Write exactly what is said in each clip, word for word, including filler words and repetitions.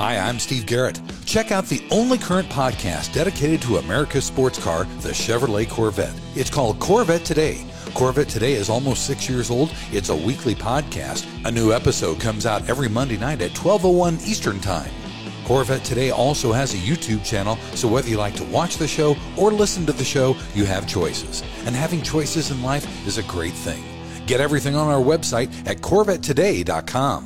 Hi, I'm Steve Garrett. Check out the only current podcast dedicated to America's sports car, the Chevrolet Corvette. It's called Corvette Today. Corvette Today is almost six years old. It's a weekly podcast. A new episode comes out every Monday night at twelve oh one Eastern Time. Corvette Today also has a YouTube channel, so whether you like to watch the show or listen to the show, you have choices. And having choices in life is a great thing. Get everything on our website at corvette today dot com.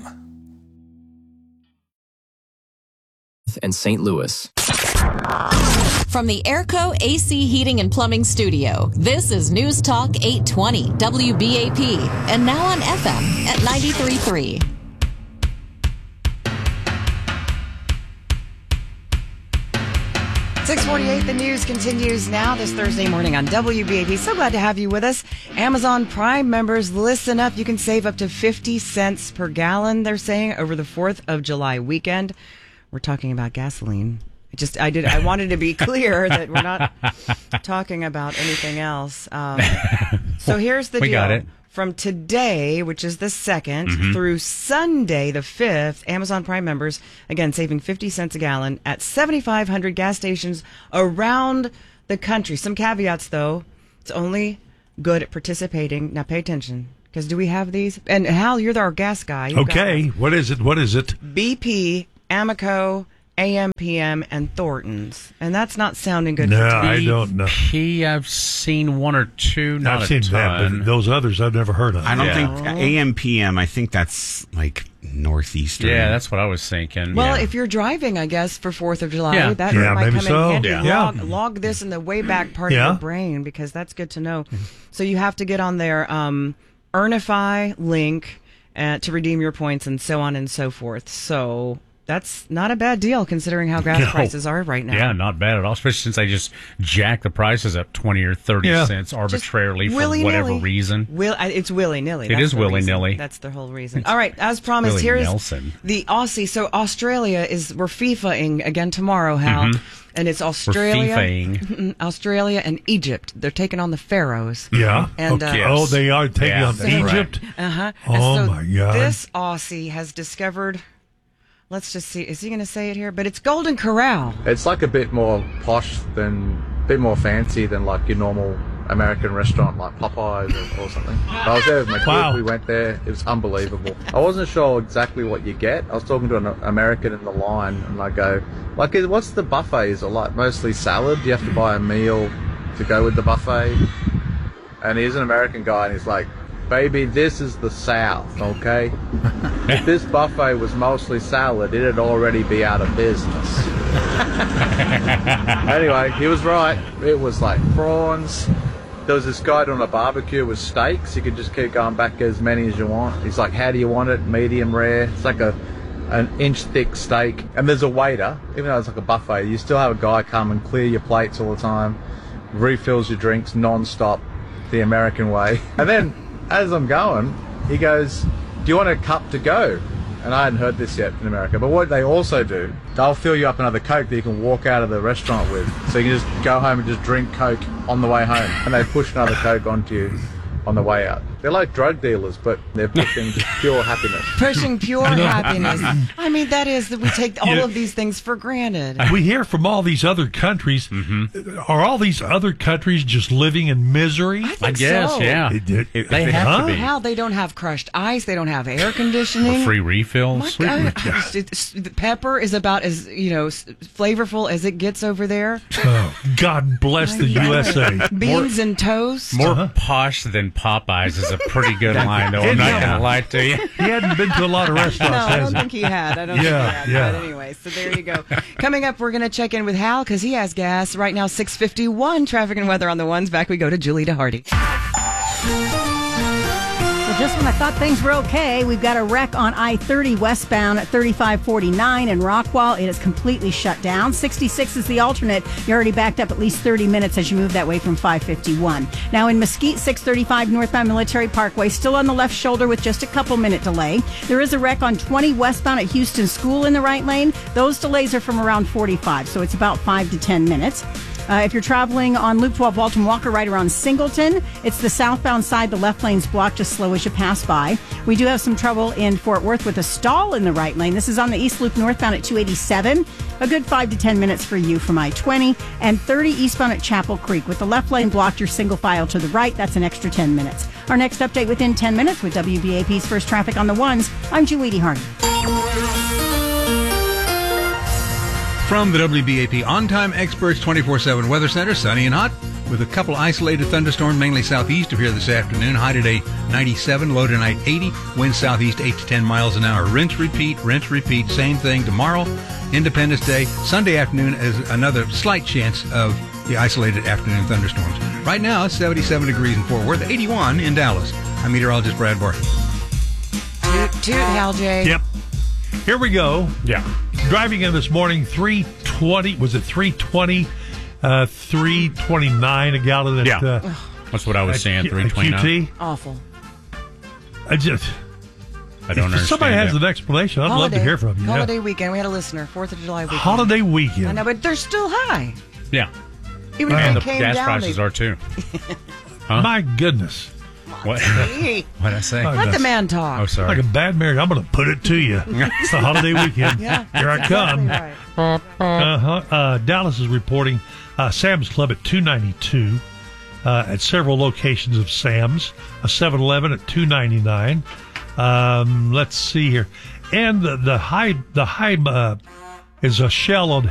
And Saint Louis. From the Airco A C Heating and Plumbing Studio, this is News Talk eight twenty W B A P, and now on F M at ninety-three point three. six forty-eight, the news continues now this Thursday morning on W B A P. So glad to have you with us. Amazon Prime members, listen up. You can save up to fifty cents per gallon, they're saying, over the fourth of July weekend. We're talking about gasoline. I just, I did, I wanted to be clear that we're not talking about anything else. Um, so here's the we deal. Got it. From today, which is the second, mm-hmm. through Sunday, the fifth, Amazon Prime members, again, saving fifty cents a gallon at seventy-five hundred gas stations around the country. Some caveats, though. It's only good at participating. Now, pay attention, because do we have these? And Hal, you're our gas guy. You've okay. What is it? What is it? B P, Amoco, A M P M, and Thornton's. And that's not sounding good. No, for I don't know. P, I've seen one or two, not I've a seen ton. that, but those others I've never heard of. I don't Yeah. think A M P M, I think that's like northeastern. Yeah, that's what I was thinking. Well, yeah. if you're driving, I guess, for fourth of July, Yeah. that Yeah, might maybe come so. in handy. Yeah. Log, Yeah. log this in the way back part Yeah. of your brain, because that's good to know. So you have to get on their um, Earnify link uh, to redeem your points and so on and so forth. So that's not a bad deal considering how gas No. prices are right now. Yeah, not bad at all, especially since they just jack the prices up twenty or thirty Yeah. cents arbitrarily for willy-nilly. whatever reason. Will, I- it's willy-nilly. It That's is the reason. willy-nilly. That's the whole reason. All right, as promised, Willie here is Nelson. the Aussie. So Australia is, we're FIFAing again tomorrow, Hal. Mhm. And it's We're Australia, FIFAing. Australia and Egypt. They're taking on the Pharaohs. Yeah. And, okay. uh, oh, they are taking Yeah, on that's right. Egypt. Uh-huh. Oh, And so my God. This Aussie has discovered, let's just see, is he going to say it here? But it's Golden Corral. It's like a bit more posh than, a bit more fancy than like your normal American restaurant like Popeyes or, or something. I was there with my kid, Wow. we went there, it was unbelievable. I wasn't sure exactly what you get. I was talking to an American in the line and I go, like, is- what's the buffet? Is it like mostly salad? Do you have to buy a meal to go with the buffet? And he's an American guy and he's like, baby, this is the South, okay? If this buffet was mostly salad, it'd already be out of business. Anyway, he was right. It was like prawns. There was this guy doing a barbecue with steaks. You could just keep going back as many as you want. He's like, how do you want it? Medium rare. It's like a an inch thick steak. And there's a waiter, even though it's like a buffet, you still have a guy come and clear your plates all the time, refills your drinks non-stop, the American way. And then, as I'm going, he goes, do you want a cup to go? And I hadn't heard this yet in America. But what they also do, they'll fill you up another Coke that you can walk out of the restaurant with. So you can just go home and just drink Coke on the way home. And they push another Coke onto you on the way out. They're like drug dealers, but they're pushing just pure happiness. Pushing pure happiness. I mean, that is that we take all You know, of these things for granted. We hear from all these other countries. Mm-hmm. Are all these other countries just living in misery? I think I guess, so. yeah. It did- If they have huh? to be. How they don't have crushed ice, they don't have air conditioning. Or free refills. My Sweet God, refills. it's- the pepper is about as you know s- flavorful as it gets over there. Oh, God bless the U S A. Beans and toast. More Uh-huh. posh than Popeyes is a pretty good line, though. I'm not Yeah. going to lie to you. He hadn't been to a lot of restaurants, No, I has don't he? think he had. I don't Yeah, think he had. yeah. But anyway, so there you go. Coming up, we're going to check in with Hal because he has gas. Right now, six fifty-one. Traffic and weather on the ones. Back we go to Julie DeHardy. Well, just when I thought things were okay, we've got a wreck on I thirty westbound at thirty-five forty-nine in Rockwall. It is completely shut down. sixty-six is the alternate. You're already backed up at least thirty minutes as you move that way from five fifty-one. Now in Mesquite, six thirty-five northbound Military Parkway, still on the left shoulder with just a couple minute delay. There is a wreck on twenty westbound at Houston School in the right lane. Those delays are from around forty-five, so it's about five to ten minutes. Uh, if you're traveling on Loop twelve Walton Walker right around Singleton, it's the southbound side. The left lane's blocked, just slow as you pass by. We do have some trouble in Fort Worth with a stall in the right lane. This is on the East Loop northbound at two eighty-seven. A good five to ten minutes for you from I twenty. And thirty eastbound at Chapel Creek. With the left lane blocked, your single file to the right. That's an extra ten minutes. Our next update within ten minutes with W B A P's First Traffic on the Ones. I'm Julie Hardy. From the W B A P On-Time Experts twenty-four seven Weather Center, sunny and hot, with a couple isolated thunderstorms, mainly southeast of here this afternoon. High today, ninety-seven, low tonight, eighty. Winds southeast, eight to ten miles an hour. Rinse, repeat, rinse, repeat. Same thing tomorrow, Independence Day. Sunday afternoon is another slight chance of the isolated afternoon thunderstorms. Right now, it's seventy-seven degrees in Fort Worth, eighty-one in Dallas. I'm meteorologist Brad Barton. Toot, toot, Hal J. Yep. Here we go. Yeah. Driving in this morning, three twenty. Was it three twenty? Uh, three twenty-nine a gallon. At, Yeah. Uh, That's what I was at saying, Q- three at twenty-nine. Q T. Awful. I just. I don't If understand somebody has that. an explanation, I'd love Holiday. to hear from you. Yeah. Holiday weekend. We had a listener. Fourth of July weekend. Holiday weekend. I know, but they're still high. Yeah. Even if And they the came gas down, prices they, are too. Huh? My goodness. What? Hey, What'd I say? Oh, let the man talk. Oh, sorry. Like a bad marriage, I'm going to put it to you. It's the holiday weekend. Yeah, Here I that's come. exactly right. Uh-huh. Uh, Dallas is reporting uh, Sam's Club at two ninety-two uh, at several locations of Sam's. A seven eleven at two ninety-nine. Um, let's see here, and the the high the high uh, is a Shell on